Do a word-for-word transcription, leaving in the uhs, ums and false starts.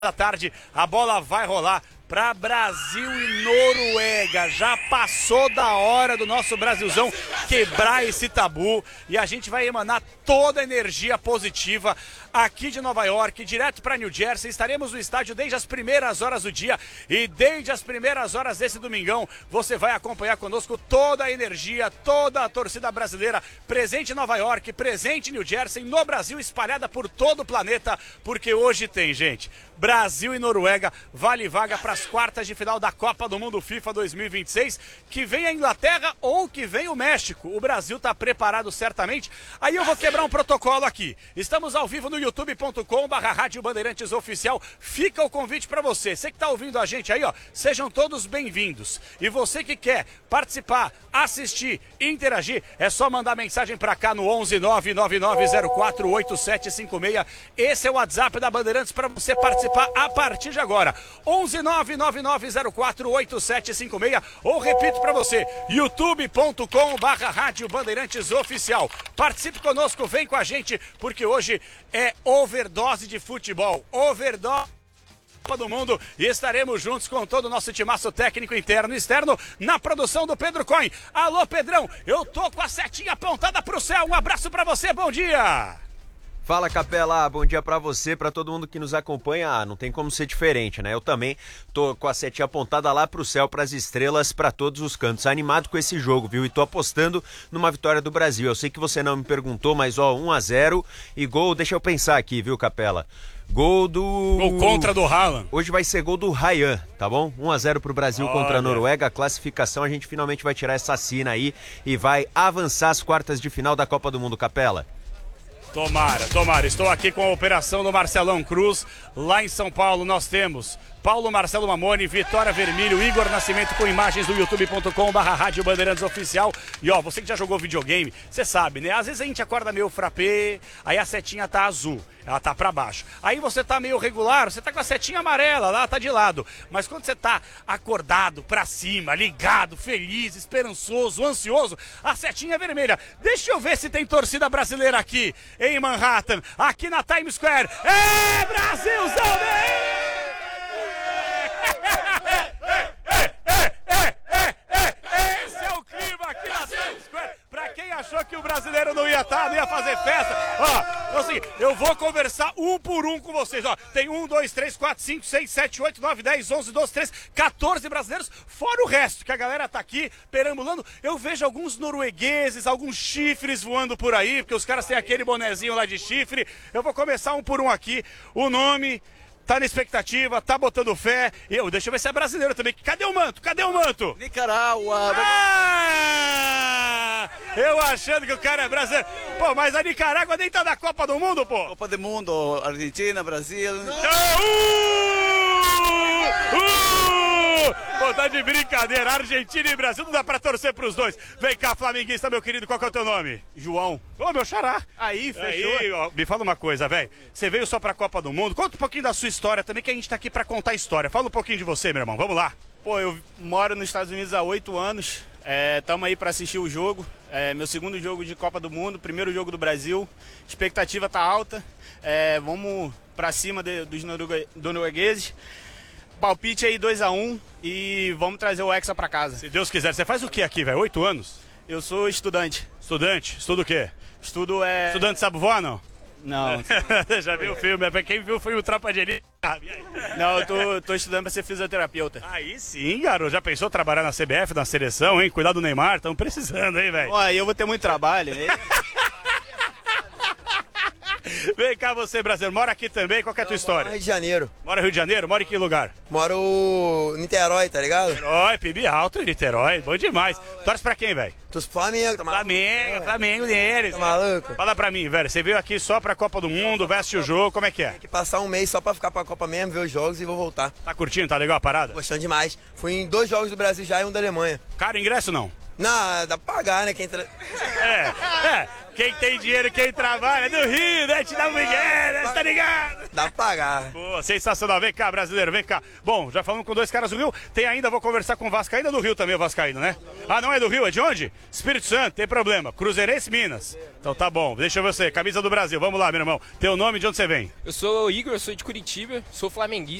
da tarde, a bola vai rolar para Brasil e Noruega. Já passou da hora do nosso Brasilzão quebrar esse tabu e a gente vai emanar toda a energia positiva aqui de Nova York, direto para New Jersey. Estaremos no estádio desde as primeiras horas do dia e desde as primeiras horas desse domingão você vai acompanhar conosco toda a energia, toda a torcida brasileira presente em Nova York, presente em New Jersey, no Brasil, espalhada por todo o planeta, porque hoje tem, gente, Brasil e Noruega, vale vaga para as quartas de final da Copa do Mundo FIFA dois mil e vinte e seis, que vem a Inglaterra ou que vem o México. O Brasil está preparado certamente. Aí eu vou quebrar um protocolo aqui. Estamos ao vivo no youtube ponto com barra Rádio Bandeirantes Oficial. Fica o convite para você. Você que está ouvindo a gente aí, ó, sejam todos bem-vindos. E você que quer participar, assistir, interagir, é só mandar mensagem para cá no onze nove nove nove zero quatro oito sete cinco seis. Esse é o WhatsApp da Bandeirantes para você participar a partir de agora. onze nove nove nove zero quatro oito sete cinco seis, ou repito para você, youtube ponto com barra Rádio Bandeirantes Oficial. Participe conosco, vem com a gente, porque hoje é overdose de futebol, overdose Copa do Mundo, e estaremos juntos com todo o nosso timaço técnico interno e externo na produção do Pedro Coin. Alô, Pedrão, eu tô com a setinha apontada pro céu. Um abraço para você, bom dia! Fala, Capela, bom dia pra você, pra todo mundo que nos acompanha. Ah, não tem como ser diferente, né? Eu também tô com a setinha apontada lá pro céu, pras estrelas, pra todos os cantos. Animado com esse jogo, viu? E tô apostando numa vitória do Brasil. Eu sei que você não me perguntou, mas ó, um a zero e gol, deixa eu pensar aqui, viu, Capela? Gol do... Gol contra do Haaland. Hoje vai ser gol do Ryan, tá bom? um a zero pro Brasil Olha. contra a Noruega. A classificação, a gente finalmente vai tirar essa sina aí e vai avançar às quartas de final da Copa do Mundo, Capela. Tomara, tomara. Estou aqui com a operação do Marcelão Cruz. Lá em São Paulo nós temos Paulo Marcelo Mamoni, Vitória Vermelho, Igor Nascimento, com imagens do youtube ponto com barra Rádio Bandeirantes Oficial. E ó, você que já jogou videogame, você sabe, né? Às vezes a gente acorda meio frappé, aí a setinha tá azul, ela tá pra baixo. Aí você tá meio regular, você tá com a setinha amarela, lá tá de lado. Mas quando você tá acordado, pra cima, ligado, feliz, esperançoso, ansioso, a setinha é vermelha. Deixa eu ver se tem torcida brasileira aqui em Manhattan, aqui na Times Square. É Brasilzão, né? Esse é o clima aqui na Times Square. Pra quem achou que o brasileiro não ia estar, não ia fazer festa, ó, assim, eu vou conversar um por um com vocês, ó. Tem um, dois, três, quatro, cinco, seis, sete, oito, nove, dez, onze, doze, treze, quatorze brasileiros, fora o resto, que a galera tá aqui perambulando. Eu vejo alguns noruegueses, alguns chifres voando por aí, porque os caras têm aquele bonezinho lá de chifre. Eu vou começar um por um aqui. O nome... Tá na expectativa, tá botando fé. Eu, deixa eu ver se é brasileiro também. Cadê o manto? Cadê o manto? Nicarágua. Ah! Eu achando que o cara é brasileiro. Pô, mas a Nicarágua nem tá na Copa do Mundo, pô. Copa do Mundo, Argentina, Brasil. Uh! Uh! Pô, tá de brincadeira. Argentina e Brasil, não dá pra torcer pros dois. Vem cá, flamenguista, meu querido, qual que é o teu nome? João. Ô, meu xará. Aí, fechou. Aí, ó, me fala uma coisa, velho. Você veio só pra Copa do Mundo. Conta um pouquinho da sua história também, que a gente tá aqui pra contar a história. Fala um pouquinho de você, meu irmão. Vamos lá. Pô, eu moro nos Estados Unidos há oito anos. Estamos aí para assistir o jogo. É meu segundo jogo de Copa do Mundo, primeiro jogo do Brasil. Expectativa tá alta. É, vamos para cima de, dos noruegueses. Palpite aí dois a um e vamos trazer o Hexa para casa. Se Deus quiser. Você faz o que aqui, velho? Oito anos? Eu sou estudante. Estudante? Estuda o quê? Estudo é... Estudante sabe voar, não? Não. Já viu o filme? Pra quem viu foi o Tropa de Elite. Não, eu tô, tô estudando para ser fisioterapeuta. Aí sim, garoto. Já pensou trabalhar na C B F, na seleção, hein? Cuidar do Neymar? Estamos precisando, hein, velho? Aí eu vou ter muito trabalho, né? Vem cá você, brasileiro. Mora aqui também? Qual que é a tua história? Rio de Janeiro. Mora no Rio de Janeiro? Mora em que lugar? Moro em Niterói, tá ligado? Niterói, P I B alto, Niterói. Bom demais. Torce pra quem, velho? Torce pro Flamengo, tá maluco? Flamengo, Flamengo deles. Tá maluco? Fala pra mim, velho. Você veio aqui só pra Copa do Mundo, veste o jogo, como é que é? Tem que passar um mês só pra ficar pra Copa mesmo, ver os jogos e vou voltar. Tá curtindo? Tá legal a parada? Gostando demais. Fui em dois jogos do Brasil já e um da Alemanha. Cara, ingresso não? Não, dá pra pagar, né? Quem tra... É, é. Quem tem dinheiro, quem trabalha, é do Rio, né? Te dá um migué, né? Você tá ligado? Dá pra pagar. Pô, sensacional. Vem cá, brasileiro, vem cá. Bom, já falamos com dois caras do Rio. Tem ainda, vou conversar com o Vascaíno do Rio também, o Vascaíno, né? Ah, não é do Rio, é de onde? Espírito Santo, tem problema. Cruzeirense, Minas. Então tá bom, deixa eu ver você. Camisa do Brasil, vamos lá, meu irmão. Teu nome, de onde você vem? Eu sou o Igor, eu sou de Curitiba, sou flamenguista.